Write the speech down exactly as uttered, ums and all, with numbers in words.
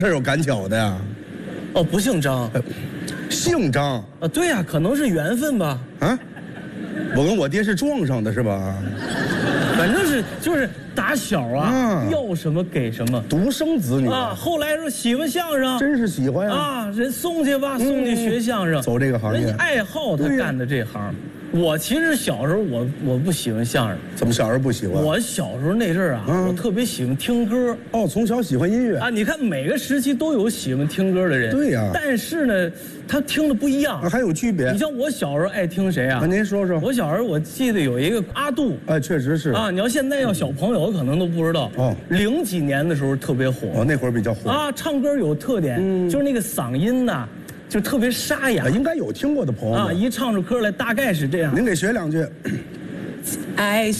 这有赶巧的呀？ 哦，不姓张， 呃姓张啊，对呀、可能是缘分吧， 啊？我跟我爹是撞上的是吧？ 反正是就是打小啊， 啊要什么给什么独生子女啊。后来说喜欢相声， 真是喜欢呀！ 啊，人送去吧，送去学相声， 走这个行业人家爱好他对呀干的这行。我其实小时候我我不喜欢相声， 怎么小时候不喜欢？ 我小时候那阵儿啊， 嗯我特别喜欢听歌。 哦，从小喜欢音乐啊，你看每个时期都有喜欢听歌的人， 对呀但是呢，他听的不一样啊，。还有区别你。像我小时候爱听谁啊啊，？您说说。 我小时候我记得有一个阿杜。 哎，确实是。 啊，你要现在要小朋友可能都不知道哦零几年的时候特别火哦，那会儿比较火。 啊，唱歌有特点，就是那个嗓音呐，就特别沙哑啊，应该有听过的朋友啊， 们。 一唱出歌来大概是这样。 您给学两句。 爱